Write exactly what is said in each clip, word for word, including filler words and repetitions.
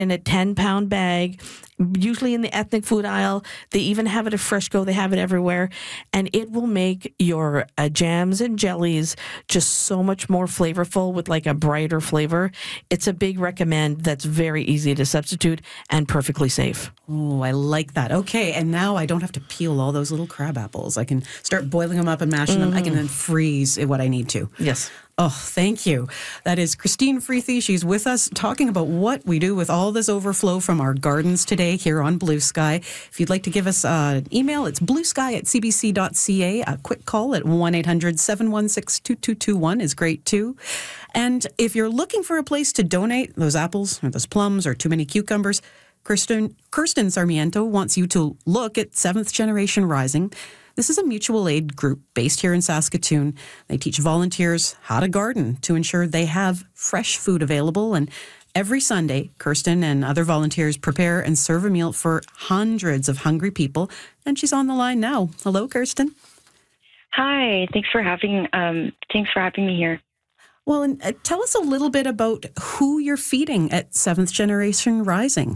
in a ten pound bag, usually in the ethnic food aisle. They even have it at Freshco. They have it everywhere. And it will make your uh, jams and jellies just so much more flavorful with like a brighter flavor. It's a big recommend that's very easy to substitute and perfectly safe. Oh, I like that. Okay, and now I don't have to peel all those little crab apples. I can start boiling them up and mashing mm. them. I can then freeze what I need to. Yes. Oh, thank you. That is Christine Freethy. She's with us talking about what we do with all this overflow from our gardens today here on Blue Sky. If you'd like to give us uh, an email, it's bluesky at c b c dot c a. A quick call at one eight hundred seven one six two two two one is great too. And if you're looking for a place to donate those apples or those plums or too many cucumbers, Kirsten, Kirsten Sarmiento wants you to look at Seventh Generation Rising. This is a mutual aid group based here in Saskatoon. They teach volunteers how to garden to ensure they have fresh food available. And every Sunday, Kirsten and other volunteers prepare and serve a meal for hundreds of hungry people. And she's on the line now. Hello, Kirsten. Hi. Thanks for having um, thanks for having me here. Well, and uh, tell us a little bit about who you're feeding at Seventh Generation Rising.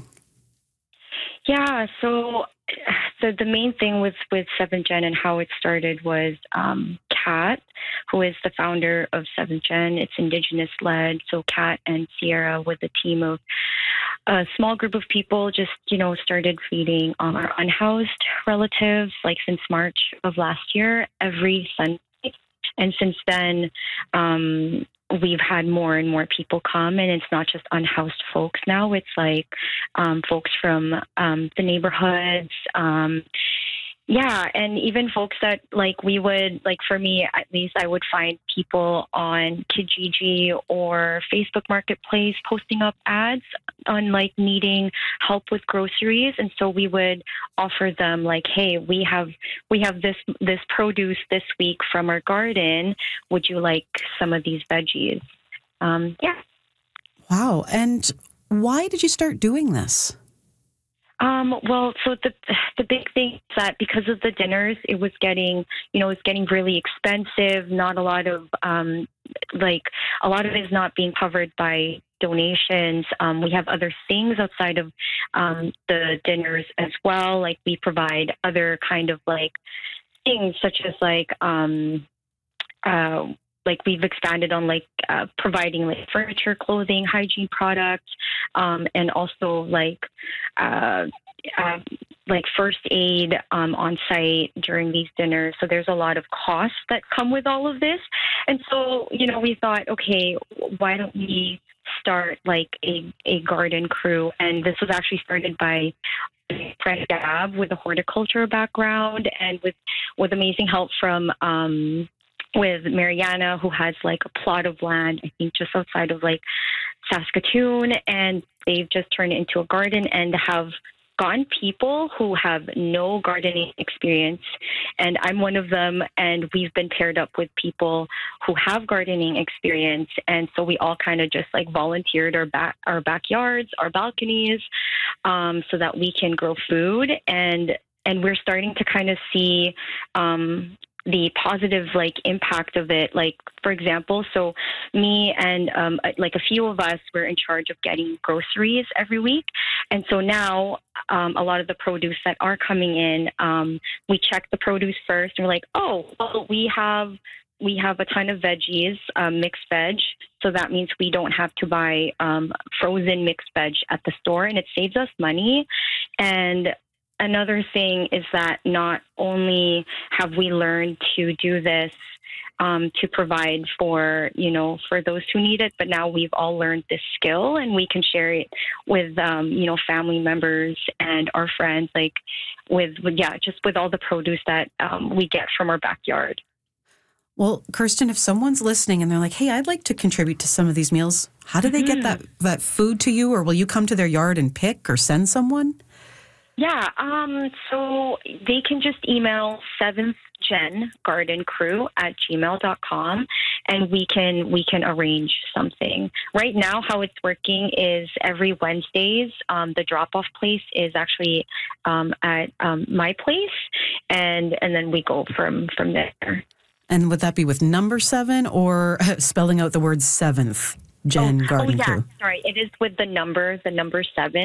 Yeah. So. So the main thing with, with Seventh Gen and how it started was um, Kat, who is the founder of Seventh Gen. It's Indigenous-led. So Kat and Sierra, with a team of a small group of people, just, you know, started feeding um, our unhoused relatives, like since March of last year, every Sunday. And since then, um, we've had more and more people come, and it's not just unhoused folks now. It's like um, folks from um, the neighborhoods. Um, yeah, and even folks that, like, we would, like, for me, at least, I would find people on Kijiji or Facebook Marketplace posting up ads on, like, needing help with groceries. And so we would offer them, like, hey, we have we have this this produce this week from our garden. Would you like some of these veggies? Um, yeah. Wow. And why did you start doing this? Um, well, so the the big thing is that because of the dinners, it was getting, you know, it's getting really expensive. Not a lot of, um, like, a lot of it is not being covered by donations. Um, we have other things outside of um, the dinners as well. Like, we provide other kind of, like, things such as, like, um, uh, like we've expanded on like uh, providing like furniture, clothing, hygiene products, um, and also like uh, uh, like first aid um, on site during these dinners. So there's a lot of costs that come with all of this. And so, you know, we thought, okay, why don't we start like a, a garden crew? And this was actually started by friend Gab with a horticulture background and with, with amazing help from um, with Mariana, who has like a plot of land, I think just outside of like Saskatoon, and they've just turned it into a garden and have gotten people who have no gardening experience. And I'm one of them, and we've been paired up with people who have gardening experience. And so we all kind of just like volunteered our back, our backyards, our balconies, um, so that we can grow food. And, and we're starting to kind of see, um, the positive like impact of it. Like, for example, so me and um, like a few of us were in charge of getting groceries every week. And so now um, a lot of the produce that are coming in, um, we check the produce first and we're like, oh, well, we have we have a ton of veggies, um, mixed veg. So that means we don't have to buy um, frozen mixed veg at the store, and it saves us money. And another thing is that not only have we learned to do this um, to provide for, you know, for those who need it, but now we've all learned this skill and we can share it with, um, you know, family members and our friends, like with, with yeah, just with all the produce that um, we get from our backyard. Well, Kirsten, if someone's listening and they're like, hey, I'd like to contribute to some of these meals, how do they mm-hmm. get that, that food to you? Or will you come to their yard and pick or send someone? Yeah, um, so they can just email seventh gen garden crew at gmail dot com, and we can we can arrange something. Right now, how it's working is every Wednesdays, um, the drop-off place is actually um, at um, my place, and and then we go from, from there. And would that be with number seven or spelling out the word seventh? Jen oh, Garden oh, yeah. Crew? Sorry, it is with the number, the number seven.